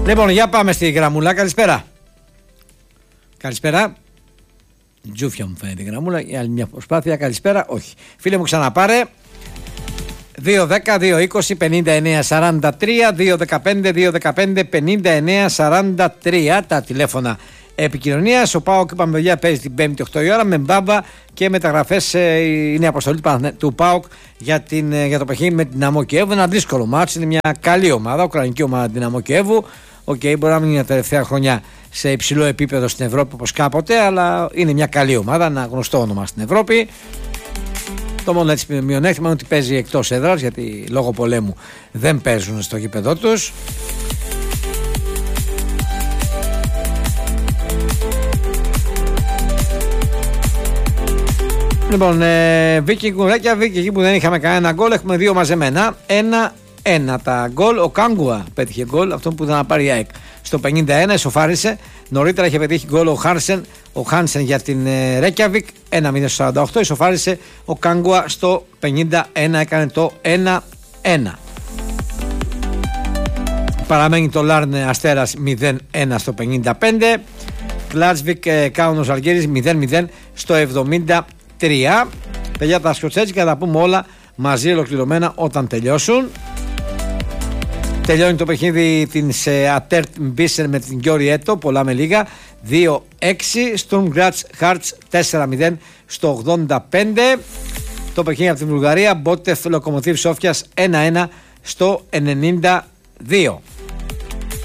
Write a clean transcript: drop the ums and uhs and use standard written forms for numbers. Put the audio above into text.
Λοιπόν, για πάμε στη γραμμούλα. Καλησπέρα. Καλησπέρα. Τζούφια μου φαίνεται η γραμμούλα. Για άλλη μια προσπάθεια. Καλησπέρα. Όχι. Φίλε μου, ξαναπάρε. 2-10-2-20-59-43 2-15-2-15-59-43 τα τηλέφωνα επικοινωνίας. Ο ΠΑΟΚ, είπαμε παιδιά, παίζει την 5η 8 η ώρα με μπάμπα και μεταγραφές. Είναι αποστολή του ΠΑΟΚ για το παιχνίδι με την Δυναμό Κιέβου. Ένα δύσκολο μάτσο. Είναι μια καλή ομάδα, ουκρανική ομάδα Δυναμό Κιέβου. Μπορεί να μην είναι τα τελευταία χρόνια σε υψηλό επίπεδο στην Ευρώπη όπως κάποτε, αλλά είναι μια καλή ομάδα, ένα γνωστό όνομα στην Ευρώπη. Το μόνο έτσι μειονέκτημα είναι ότι παίζει εκτός έδρας, γιατί λόγω πολέμου δεν παίζουν στο γήπεδό τους. Λοιπόν, Βίκινγκ Ρέκιαβικ, εκεί που δεν είχαμε κανένα γκολ, έχουμε 2 μαζεμένα. 1-1 τα γκολ. Ο Κάγκουα πέτυχε γκολ, αυτό που ήταν να πάρει η ΑΕΚ. Στο 51 ισοφάρισε. Νωρίτερα είχε πετύχει γκολ ο Χάνσεν για την Ρέκιαβικ. 1-0 στο 48. Ισοφάρισε ο Κάγκουα στο 51. Έκανε το 1-1. Παραμένει το Λάρνε Αστέρας 0-1 στο 55. Κλάτσβικ Κάουνος Αλγέρης 0-0 στο 73. Παιδιά, τα σκοτσέτσικα θα πούμε όλα μαζί ολοκληρωμένα όταν τελειώσουν. Τελειώνει το παιχνίδι της Ατέρτ Μπίσεν με την Γιώρι Έτο, πολλά με λίγα. 2-6. Στουρμ Γκράτς Χάρτς 4-0 στο 85. Το παιχνίδι από την Βουλγαρία, Μπότεφ Λοκομοτίβ Σόφιας 1-1 στο 92.